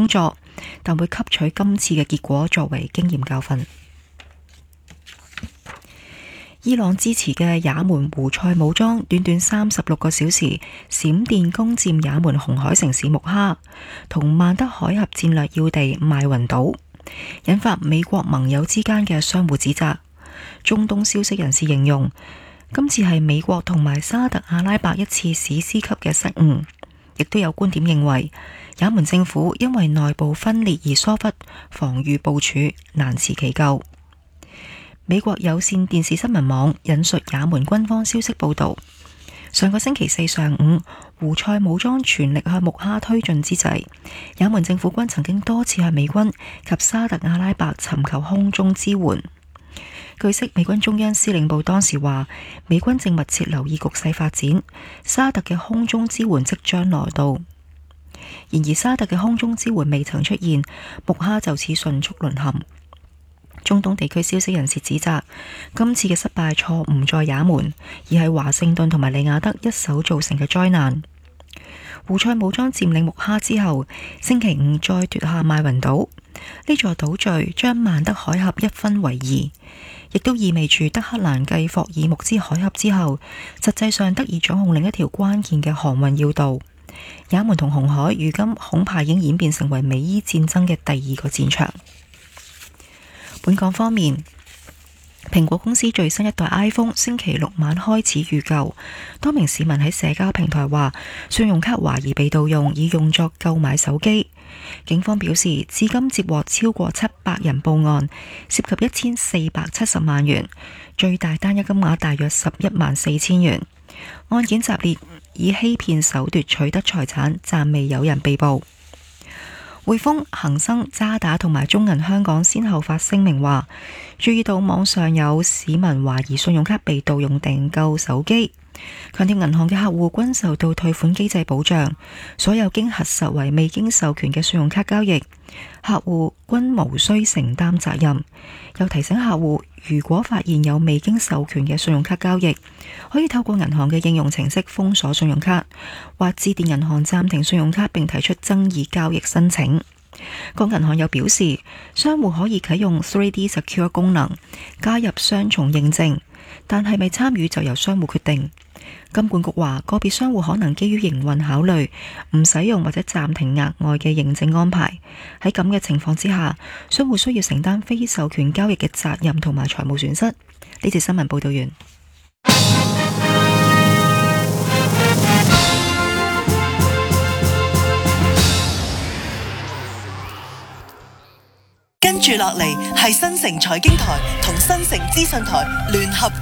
工作，但會吸取今次嘅結果作為經驗教訓。伊朗支持嘅也門胡塞武裝短短36個小時閃電攻佔也門紅海城市穆哈同曼德海峽戰略要地邁雲島，引發美國盟友之間嘅相互指責。中東消息人士形容，今次係美國同埋沙特阿拉伯一次史詩級嘅失誤，亦都有觀點認為也門政府因為內部分裂而疏忽防禦部署，難辭其咎。美國有線電視新聞網引述也門軍方消息報道，上個星期四上午，胡塞武裝全力向穆哈推進之際，也門政府軍曾經多次向美軍及沙特阿拉伯尋求空中支援。據悉，美軍中央司令部當時話，美軍正密切留意局勢發展，沙特嘅空中支援即將來到。然而，沙特嘅空中支援未曾出現，穆哈就此迅速淪陷。中東地區消息人士指責，今次嘅失敗錯誤在也門，而係華盛頓同埋利雅得一手造成嘅災難。胡塞武裝佔領穆哈之後，星期五再奪下邁雲島，呢座島嶼將曼德海峽一分為二，亦都意味住德黑蘭繼霍爾木茲海峽之後，實際上得以掌控另一條關鍵嘅航運要道。也門同紅海如今恐怕已經演變成為美伊戰爭嘅第二個戰場。本港方面，蘋果公司最新一代 iPhone 星期六晚開始預購，多名市民喺社交平台話信用卡懷疑被盜用，以用作購買手機。警方表示，至今接獲超過700人報案，涉及1470萬元，最大單一金額大約114000元。案件集列以欺騙手段取得財產，暫未有人被捕。匯豐、恒生、渣打同埋中銀香港先後發聲明話，注意到網上有市民懷疑信用卡被盜用訂購手機，強調銀行嘅客戶均受到退款機制保障，所有經核實為未經授權嘅信用卡交易，客戶均無需承擔責任。又提醒客戶，如果發現有未經授權嘅信用卡交易，可以透過銀行嘅應用程式封鎖信用卡，或致電銀行暫停信用卡並提出爭議交易申請。各銀行又表示，商戶可以啟用 3D Secure 功能，加入雙重認證，但係咪參與就由商戶決定。金管局話，個別商戶可能基於營運考慮，唔使用或者暫停額外嘅認證安排。喺咁嘅情況之下，商戶需要承擔非授權交易嘅責任同埋財務損失。呢節新聞報道完。 跟住落嚟係新城財經台同新城資訊台聯合